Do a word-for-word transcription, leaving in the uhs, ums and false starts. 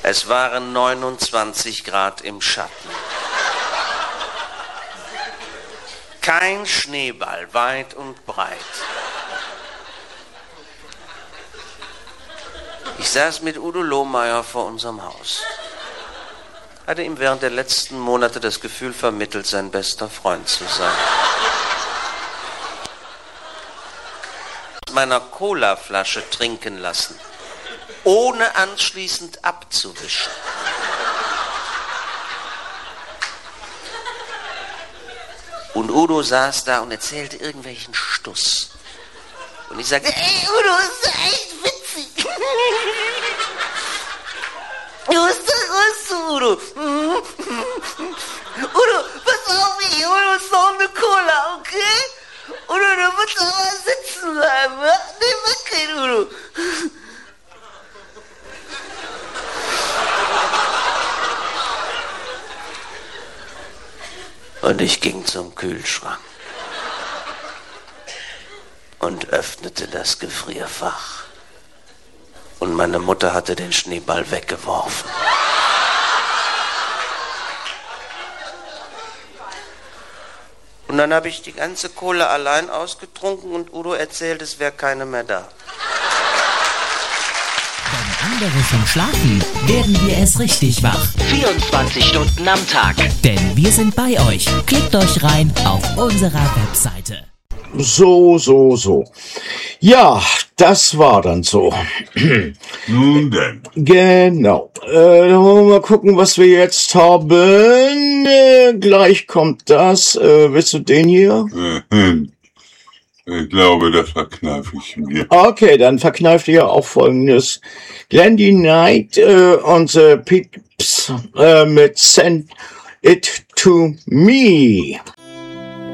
Es waren neunundzwanzig Grad im Schatten. Kein Schneeball, weit und breit. Ich saß mit Udo Lohmeier vor unserem Haus. Hatte ihm während der letzten Monate das Gefühl vermittelt, sein bester Freund zu sein. Meiner Colaflasche trinken lassen, ohne anschließend abzuwischen. Und Udo saß da und erzählte irgendwelchen Stuss. Und ich sagte, ey Udo, ist doch echt witzig. Was ist du, Udo? Udo, pass auf, ich hol uns noch eine Cola, okay? Udo, du musst doch mal sitzen bleiben, ja? Nee, mach kein Udo. Und ich ging zum Kühlschrank und öffnete das Gefrierfach. Und meine Mutter hatte den Schneeball weggeworfen. Und dann habe ich die ganze Cola allein ausgetrunken und Udo erzählt, es wäre keine mehr da. Wenn andere schon schlafen, werden wir es richtig wach. vierundzwanzig Stunden am Tag. Denn wir sind bei euch. Klickt euch rein auf unserer Webseite. So, so, so. Ja, das war dann so. Nun denn. Genau. Äh, dann wollen wir mal gucken, was wir jetzt haben. Äh, gleich kommt das. Äh, willst du den hier? Äh, ich glaube, das verkneife ich mir. Okay, dann verkneift ihr auch folgendes. Glendy Knight äh, und The Pips äh, mit Send It to Me.